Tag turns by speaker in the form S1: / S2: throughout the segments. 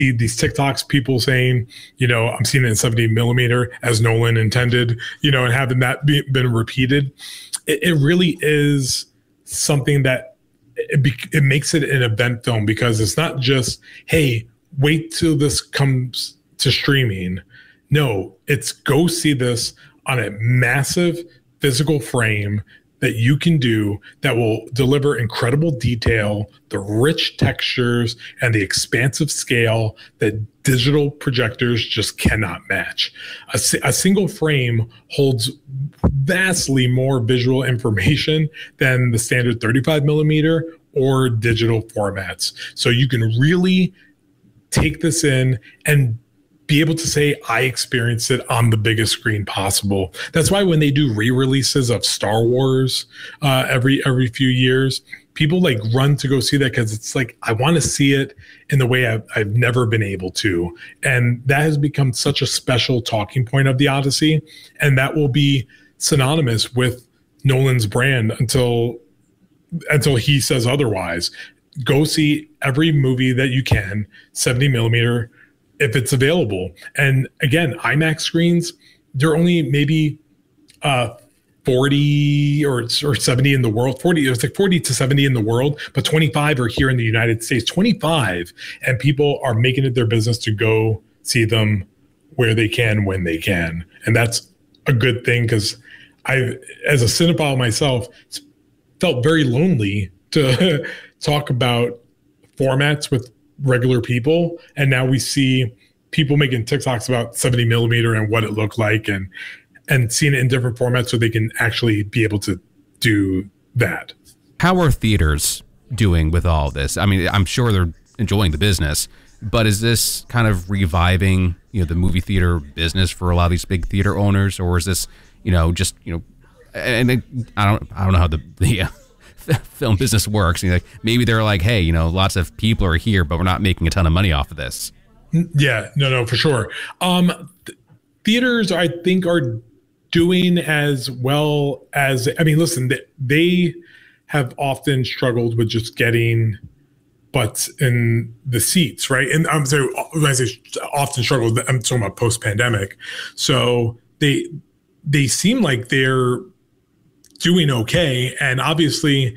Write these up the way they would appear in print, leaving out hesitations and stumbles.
S1: these TikToks, people saying, you know, I'm seeing it in 70 millimeter as Nolan intended, you know, and having that been repeated. It really is something that it makes it an event film, because it's not just, hey, wait till this comes to streaming. No, it's go see this on a massive physical frame that you can do that will deliver incredible detail, the rich textures, and the expansive scale that digital projectors just cannot match. A single frame holds vastly more visual information than the standard 35 millimeter or digital formats. So you can really take this in and be able to say, I experienced it on the biggest screen possible. That's why when they do re-releases of Star Wars every few years, people like run to go see that, because it's like, I want to see it in the way I've never been able to. And that has become such a special talking point of the Odyssey. And that will be synonymous with Nolan's brand until he says otherwise. Go see every movie that you can, 70 millimeter, if it's available. And again, IMAX screens, they're only maybe 40 or 70 in the world. 40, it was like 40 to 70 in the world, but 25 are here in the United States. 25, and people are making it their business to go see them where they can, when they can. And that's a good thing, because I, as a cinephile myself, felt very lonely to talk about formats with regular people. And now we see people making TikToks about 70 millimeter and what it looked like, and seeing it in different formats so they can actually be able to do that.
S2: How are theaters doing with all this? I mean, I'm sure they're enjoying the business, but is this kind of reviving, you know, the movie theater business for a lot of these big theater owners, or is this, you know, just, you know, and I don't know how the film business works. Like, maybe they're like, hey, you know, lots of people are here, but we're not making a ton of money off of this.
S1: Yeah, no, for sure. Theaters, I think, are doing as well as, I mean, listen, they have often struggled with just getting butts in the seats, right? And I'm saying, when I say often struggled, I'm talking about post-pandemic. So they seem like they're doing okay, and obviously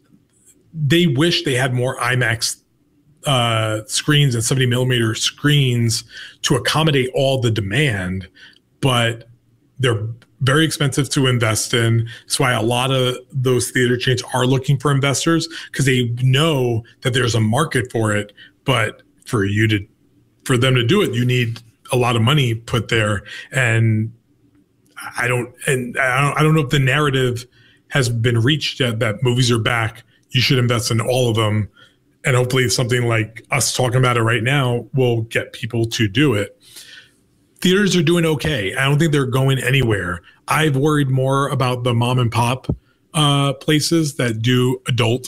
S1: they wish they had more IMAX screens and 70 millimeter screens to accommodate all the demand, but they're very expensive to invest in. That's why a lot of those theater chains are looking for investors, because they know that there's a market for it. But for them to do it, you need a lot of money put there. And I don't know if the narrative has been reached yet that movies are back. You should invest in all of them. And hopefully something like us talking about it right now will get people to do it. Theaters are doing okay. I don't think they're going anywhere. I've worried more about the mom and pop places that do adult,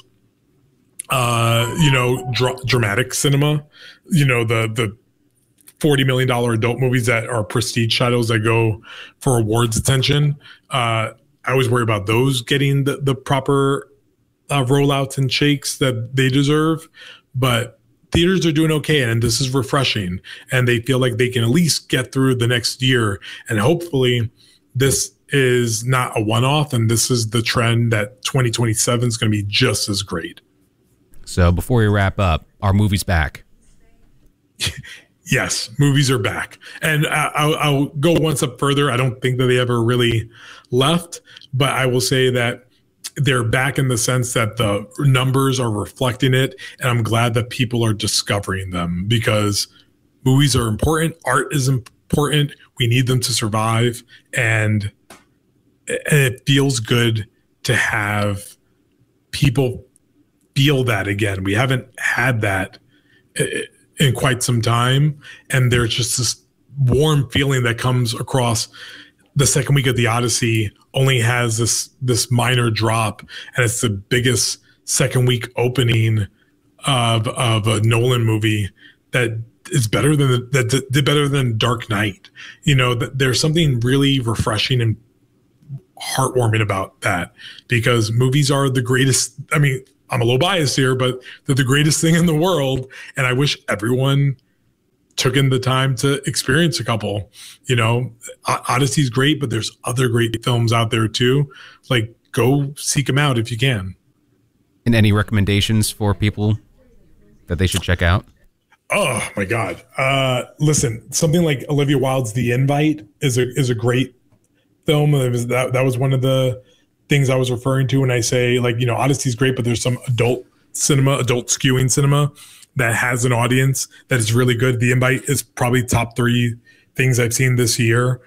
S1: dramatic cinema. You know, the $40 million adult movies that are prestige titles that go for awards attention. I always worry about those getting the proper rollouts and shakes that they deserve. But theaters are doing okay, and this is refreshing, and they feel like they can at least get through the next year. And hopefully this is not a one-off, and this is the trend that 2027 is going to be just as great.
S2: So before we wrap up, are movies back?
S1: Yes, movies are back. And I'll go one step further. I don't think that they ever really left, but I will say that they're back in the sense that the numbers are reflecting it. And I'm glad that people are discovering them, because movies are important. Art is important. We need them to survive. And it feels good to have people feel that again. We haven't had that in quite some time. And there's just this warm feeling that comes across. The second week of the Odyssey only has this minor drop, and it's the biggest second week opening of a Nolan movie that is better than that did better than Dark Knight. You know, there's something really refreshing and heartwarming about that, because movies are the greatest. I mean, I'm a little biased here, but they're the greatest thing in the world, and I wish everyone took in the time to experience a couple. You know, Odyssey's great, but there's other great films out there too. Like, go seek them out if you can.
S2: And any recommendations for people that they should check out?
S1: Oh my God. Listen, something like Olivia Wilde's The Invite is a great film. That was one of the things I was referring to when I say, like, you know, Odyssey's great, but there's some adult skewing cinema that has an audience that is really good. The Invite is probably top 3 things I've seen this year.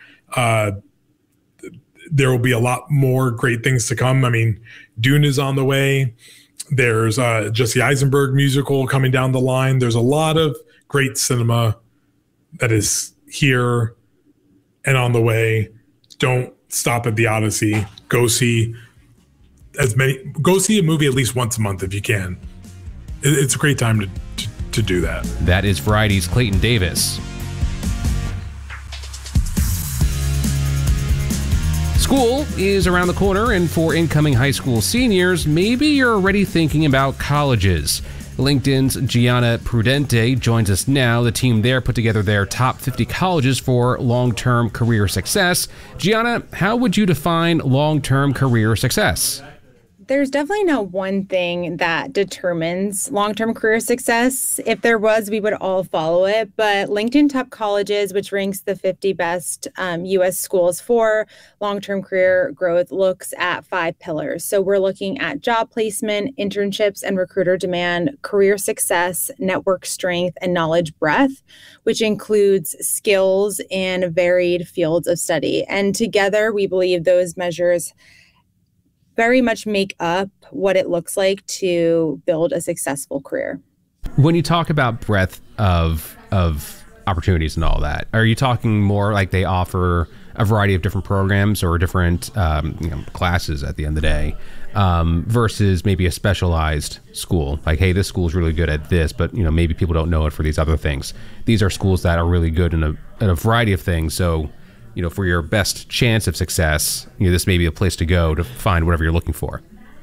S1: There will be a lot more great things to come. I mean, Dune is on the way. There's Jesse Eisenberg musical coming down the line. There's a lot of great cinema that is here and on the way. Don't stop at the Odyssey. Go see a movie at least once a month if you can. It's a great time to do that.
S2: That is Variety's Clayton Davis. School is around the corner, and for incoming high school seniors, maybe you're already thinking about colleges. LinkedIn's Gianna Prudente joins us now. The team there put together their top 50 colleges for long-term career success. Gianna, how would you define long-term career success?
S3: There's definitely not one thing that determines long-term career success. If there was, we would all follow it. But LinkedIn Top Colleges, which ranks the 50 best U.S. schools for long-term career growth, looks at 5 pillars. So we're looking at job placement, internships and recruiter demand, career success, network strength, and knowledge breadth, which includes skills in varied fields of study. And together, we believe those measures very much make up what it looks like to build a successful career.
S2: When you talk about breadth of opportunities and all that, are you talking more like they offer a variety of different programs or different classes at the end of the day, versus maybe a specialized school? Like, hey, this school is really good at this, but maybe people don't know it for these other things. These are schools that are really good in a variety of things. So, for your best chance of success, this may be a place to go to find whatever you're looking for.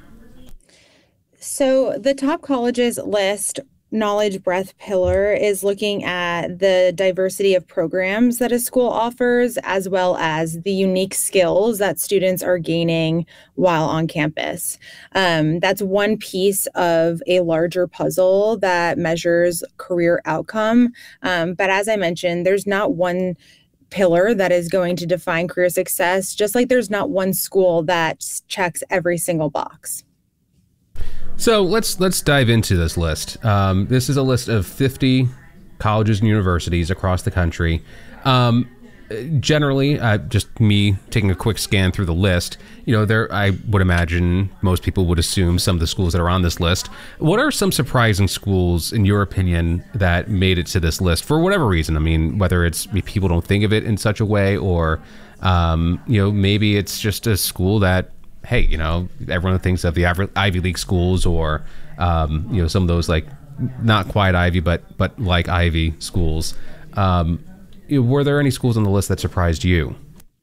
S3: So the top colleges list, knowledge breadth pillar, is looking at the diversity of programs that a school offers, as well as the unique skills that students are gaining while on campus. That's one piece of a larger puzzle that measures career outcome. But as I mentioned, there's not one pillar that is going to define career success, just like there's not one school that checks every single box.
S2: So let's dive into this list. This is a list of 50 colleges and universities across the country. Generally, just me taking a quick scan through the list, I would imagine most people would assume some of the schools that are on this list. What are some surprising schools, in your opinion, that made it to this list for whatever reason? I mean, whether it's people don't think of it in such a way, or maybe it's just a school that, hey, everyone thinks of the Ivy League schools, or some of those like not quite Ivy, but like Ivy schools. Were there any schools on the list that surprised you?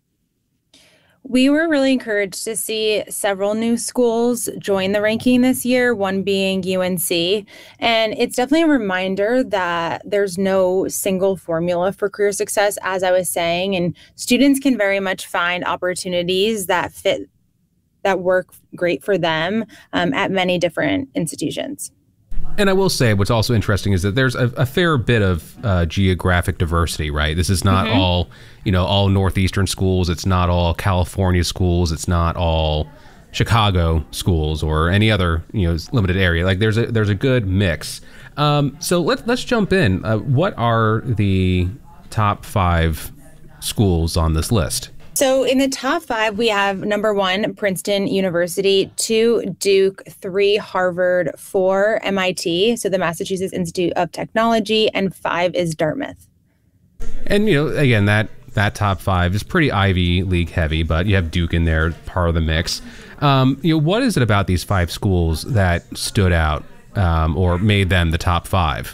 S3: We were really encouraged to see several new schools join the ranking this year, one being UNC. And it's definitely a reminder that there's no single formula for career success, as I was saying, and students can very much find opportunities that work great for them at many different institutions.
S2: And I will say what's also interesting is that there's a fair bit of geographic diversity, right? This is not all Northeastern schools. It's not all California schools. It's not all Chicago schools or any other, limited area. Like there's a good mix. So let's jump in. What are the top 5 schools on this list?
S3: So in the top 5, we have number 1, Princeton University, 2, Duke, 3, Harvard, 4, MIT, so the Massachusetts Institute of Technology, and 5 is Dartmouth.
S2: And, again, that top 5 is pretty Ivy League heavy, but you have Duke in there, part of the mix. What is it about these 5 schools that stood out or made them the top 5?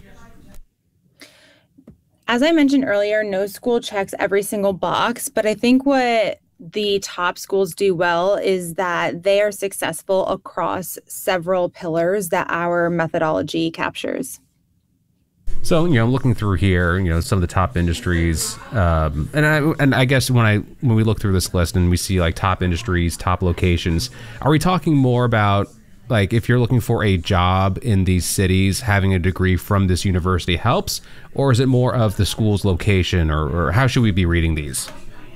S3: As I mentioned earlier, no school checks every single box, but I think what the top schools do well is that they are successful across several pillars that our methodology captures.
S2: So, I'm looking through here, some of the top industries, and I guess when we look through this list and we see like top industries, top locations, are we talking more about like if you're looking for a job in these cities, having a degree from this university helps, or is it more of the school's location, or how should we be reading these?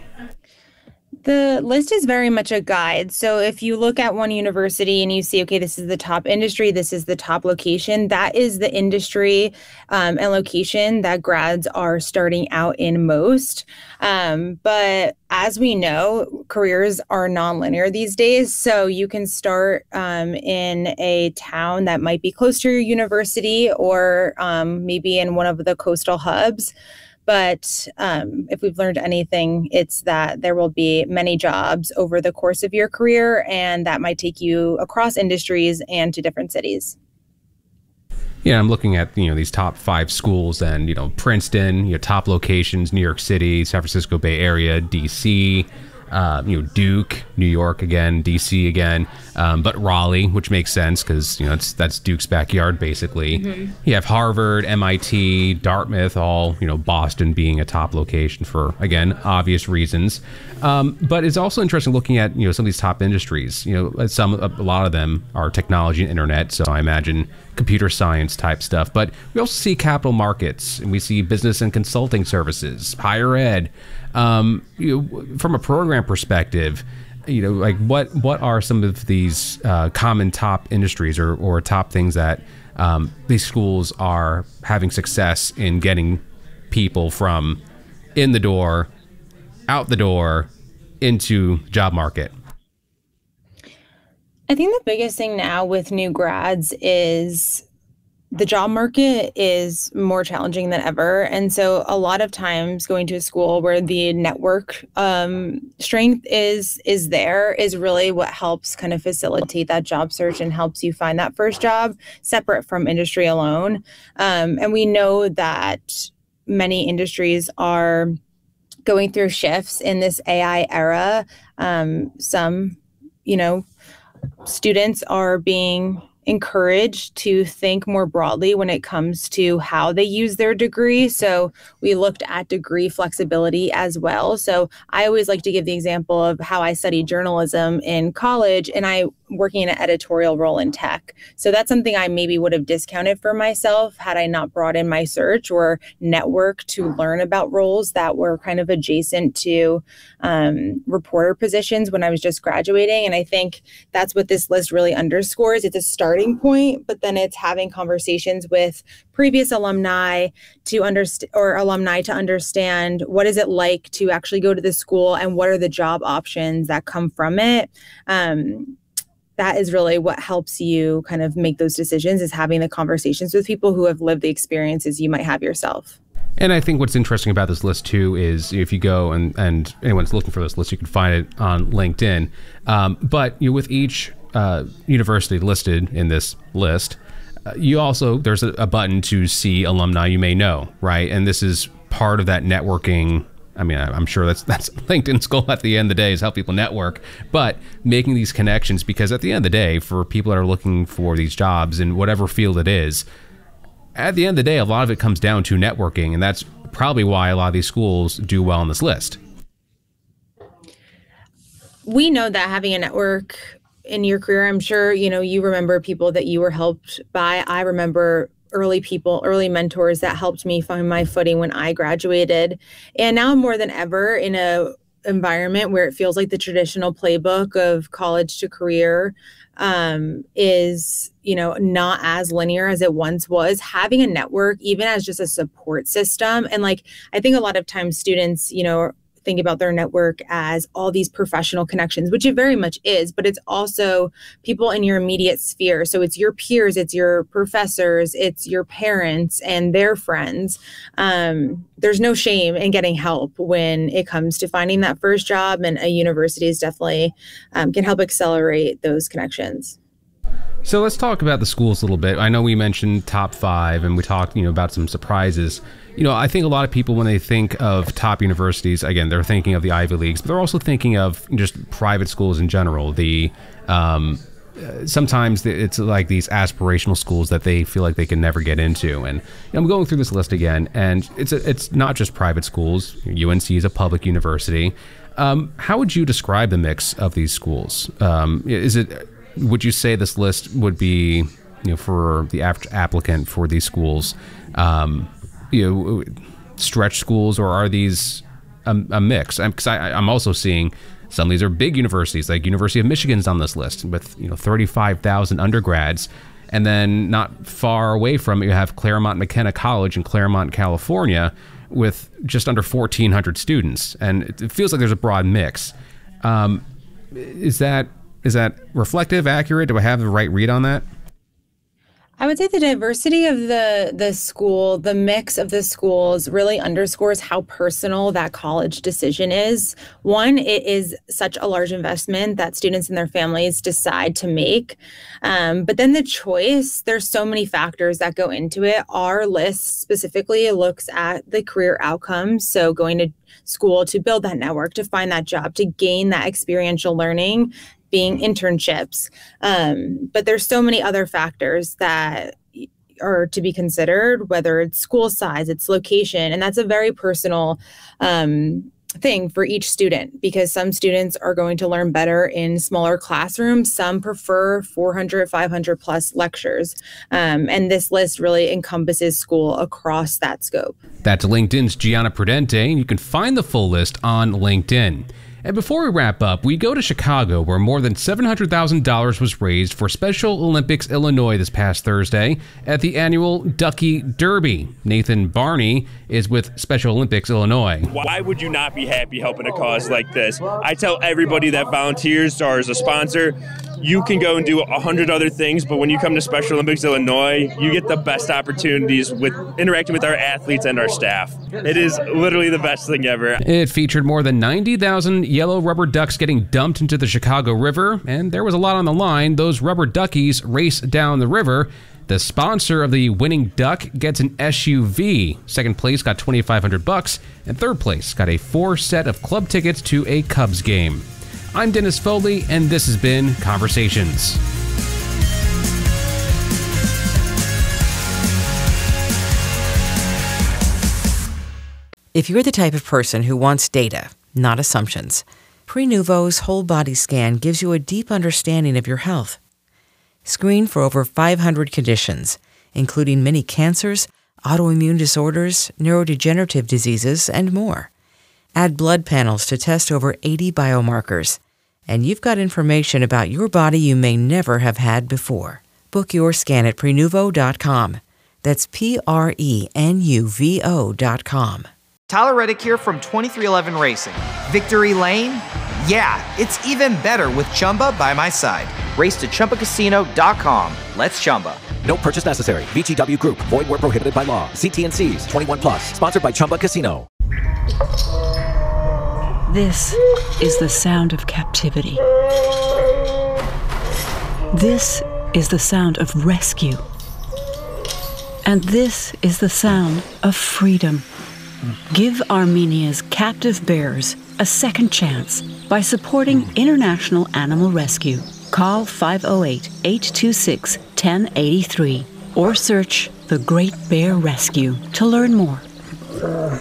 S3: The list is very much a guide. So if you look at one university and you see, okay, this is the top industry, this is the top location, that is the industry and location that grads are starting out in most. But as we know, careers are nonlinear these days. So you can start in a town that might be close to your university, or maybe in one of the coastal hubs. But if we've learned anything, it's that there will be many jobs over the course of your career, and that might take you across industries and to different cities.
S2: Yeah, I'm looking at these top 5 schools, and Princeton, top locations: New York City, San Francisco Bay Area, DC. Duke, New York again, DC again, but Raleigh, which makes sense because that's Duke's backyard basically. Mm-hmm. You have Harvard, MIT, Dartmouth, all Boston being a top location for, again, obvious reasons. But it's also interesting looking at some of these top industries. A lot of them are technology and internet, so I imagine computer science type stuff. But we also see capital markets, and we see business and consulting services, higher ed. From a program perspective, like what are some of these common top industries or top things that these schools are having success in getting people from in the door, out the door, into job market?
S3: I think the biggest thing now with new grads is the job market is more challenging than ever. And so a lot of times going to a school where the network strength is there is really what helps kind of facilitate that job search and helps you find that first job separate from industry alone. And we know that many industries are going through shifts in this AI era. Some, students are being encouraged to think more broadly when it comes to how they use their degree. So we looked at degree flexibility as well. So I always like to give the example of how I studied journalism in college, and I working in an editorial role in tech. So that's something I maybe would have discounted for myself had I not brought in my search or network to learn about roles that were kind of adjacent to reporter positions when I was just graduating. And I think that's what this list really underscores. It's a starting point, but then it's having conversations with previous alumni to understand what is it like to actually go to the school and what are the job options that come from it. That is really what helps you kind of make those decisions, is having the conversations with people who have lived the experiences you might have yourself.
S2: And I think what's interesting about this list too is if you go and anyone's looking for this list, you can find it on LinkedIn. But with each university listed in this list, there's a button to see alumni you may know, right? And this is part of that networking. I mean, I'm sure that's LinkedIn's goal at the end of the day, is help people network, but making these connections, because at the end of the day, for people that are looking for these jobs in whatever field it is, at the end of the day, a lot of it comes down to networking, and that's probably why a lot of these schools do well on this list.
S3: We know that having a network in your career, I'm sure, you remember people that you were helped by. I remember early mentors that helped me find my footing when I graduated. And now more than ever, in a environment where it feels like the traditional playbook of college to career is, not as linear as it once was, having a network, even as just a support system. And I think a lot of times students, think about their network as all these professional connections, which it very much is, but it's also people in your immediate sphere. So it's your peers, it's your professors, it's your parents and their friends. There's no shame in getting help when it comes to finding that first job, and a university is definitely can help accelerate those connections.
S2: So let's talk about the schools a little bit. I know we mentioned top 5 and we talked, about some surprises. I think a lot of people, when they think of top universities, again, they're thinking of the Ivy Leagues, but they're also thinking of just private schools in general, the sometimes it's like these aspirational schools that they feel like they can never get into. And I'm going through this list again, and it's not just private schools. UNC is a public university. How would you describe the mix of these schools? Would you say this list would be, for the applicant for these schools, stretch schools, or are these a mix? Because I'm also seeing some of these are big universities, like University of Michigan's on this list with 35,000 undergrads, and then not far away from it, you have Claremont McKenna College in Claremont, California, with just under 1,400 students, and it feels like there's a broad mix. Is that reflective, accurate? Do I have the right read on that?
S3: I would say the diversity of the school, the mix of the schools really underscores how personal that college decision is. One, it is such a large investment that students and their families decide to make. But then the choice, there's so many factors that go into it. Our list specifically looks at the career outcomes. So going to school to build that network, to find that job, to gain that experiential learning, being internships. But there's so many other factors that are to be considered, whether it's school size, its location, and that's a very personal thing for each student, because some students are going to learn better in smaller classrooms. Some prefer 400, 500 plus lectures. And this list really encompasses school across that scope.
S2: That's LinkedIn's Gianna Prudente, and you can find the full list on LinkedIn. And before we wrap up, we go to Chicago, where more than $700,000 was raised for Special Olympics Illinois this past Thursday at the annual Ducky Derby. Nathan Barney is with Special Olympics Illinois.
S4: Why would you not be happy helping a cause like this? I tell everybody that volunteers or is a sponsor, you can go and do 100 other things, but when you come to Special Olympics Illinois, you get the best opportunities with interacting with our athletes and our staff. It is literally the best thing ever.
S2: It featured more than 90,000 yellow rubber ducks getting dumped into the Chicago River, and there was a lot on the line. Those rubber duckies race down the river. The sponsor of the winning duck gets an SUV. Second place got $2,500, and third place got a 4-set of club tickets to a Cubs game. I'm Dennis Foley, and this has been Conversations.
S5: If you're the type of person who wants data, not assumptions, Prenuvo's whole body scan gives you a deep understanding of your health. Screen for over 500 conditions, including many cancers, autoimmune disorders, neurodegenerative diseases, and more. Add blood panels to test over 80 biomarkers, and you've got information about your body you may never have had before. Book your scan at Prenuvo.com. That's Prenuvo.com.
S6: Tyler Reddick here from 2311 Racing. Victory Lane? Yeah, it's even better with Chumba by my side. Race to ChumbaCasino.com. Let's Chumba.
S7: No purchase necessary. VGW Group. Void where prohibited by law. See T&Cs. 21 plus. Sponsored by Chumba Casino.
S8: This is the sound of captivity. This is the sound of rescue. And this is the sound of freedom. Give Armenia's captive bears a second chance by supporting International Animal Rescue. Call 508-826-1083 or search The Great Bear Rescue to learn more.